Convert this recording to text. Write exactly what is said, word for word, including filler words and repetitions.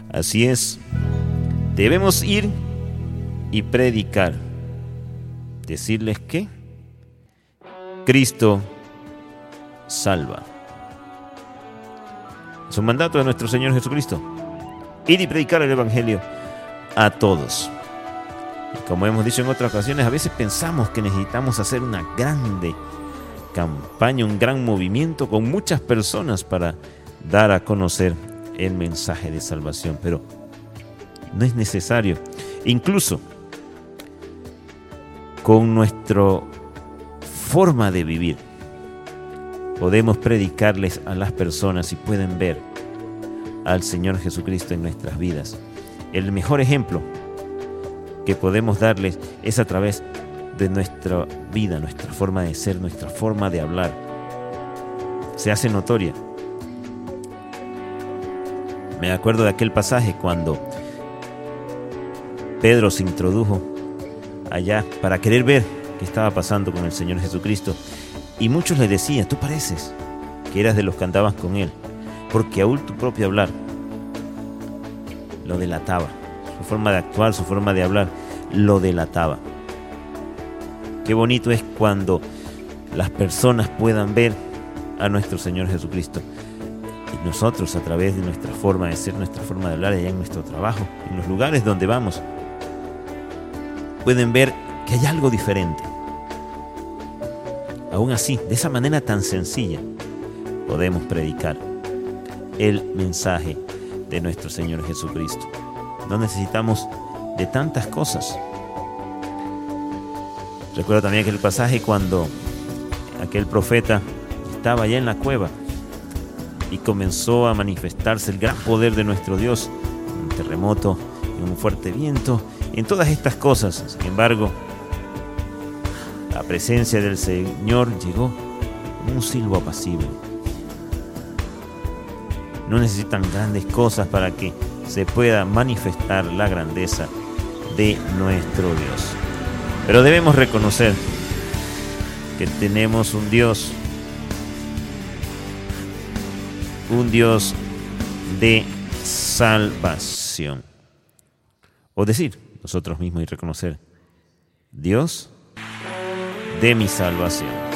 Así es, debemos ir y predicar, decirles que Cristo salva. Es un mandato de nuestro Señor Jesucristo, ir y predicar el Evangelio a todos. Y como hemos dicho en otras ocasiones, a veces pensamos que necesitamos hacer una grande campaña, un gran movimiento con muchas personas para dar a conocer el mensaje de salvación, pero no es necesario. Incluso con nuestra forma de vivir podemos predicarles a las personas y pueden ver al Señor Jesucristo en nuestras vidas. El mejor ejemplo que podemos darles es a través de nuestra vida, nuestra forma de ser, nuestra forma de hablar. Se hace notoria. Me acuerdo de aquel pasaje cuando Pedro se introdujo allá para querer ver qué estaba pasando con el Señor Jesucristo. Y muchos le decían: tú pareces que eras de los que andaban con él, porque aún tu propio hablar lo delataba. Su forma de actuar, su forma de hablar lo delataba. Qué bonito es cuando las personas puedan ver a nuestro Señor Jesucristo. Y nosotros, a través de nuestra forma de ser, nuestra forma de hablar, allá en nuestro trabajo, en los lugares donde vamos, pueden ver que hay algo diferente. Aún así, de esa manera tan sencilla, podemos predicar el mensaje de nuestro Señor Jesucristo. No necesitamos de tantas cosas. Recuerdo también aquel pasaje cuando aquel profeta estaba allá en la cueva y comenzó a manifestarse el gran poder de nuestro Dios, un terremoto, en un fuerte viento, en todas estas cosas. Sin embargo, la presencia del Señor llegó como un silbo apacible. No necesitan grandes cosas para que se pueda manifestar la grandeza de nuestro Dios. Pero debemos reconocer que tenemos un Dios, un Dios de salvación. O decir nosotros mismos y reconocer: Dios de mi salvación.